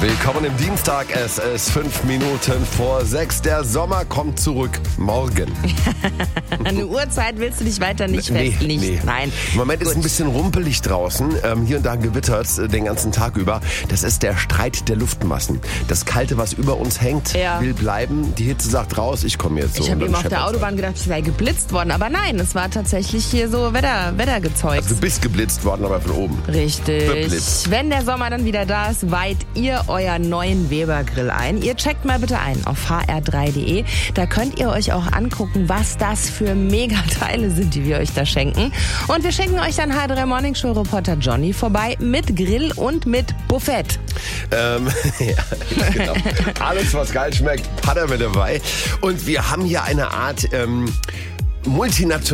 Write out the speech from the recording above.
Willkommen im Dienstag, es ist 5 Minuten vor 6. Der Sommer kommt zurück. Morgen. Eine Uhrzeit willst du dich weiter nicht festlegen? Nee. Nein. Im Moment ist ein bisschen rumpelig draußen. Hier und da gewittert den ganzen Tag über. Das ist der Streit der Luftmassen. Das Kalte, was über uns hängt, will bleiben. Die Hitze sagt raus, ich komme jetzt so. Ich habe eben auf der Autobahn gedacht, ich sei geblitzt worden. Aber nein, es war tatsächlich hier so Wettergezeugs. Also du bist geblitzt worden, aber von oben. Richtig. Beblitzt. Wenn der Sommer dann wieder da ist, weiht ihr euren neuen Weber-Grill ein. Ihr checkt mal bitte ein auf hr3.de. Da könnt ihr euch auch angucken, was das für Megateile sind, die wir euch da schenken. Und wir schenken euch dann H3 Morning Show Reporter Johnny vorbei mit Grill und mit Buffet. Ja, genau. Alles, was geil schmeckt, hat er mit dabei. Und wir haben hier eine Art multinationale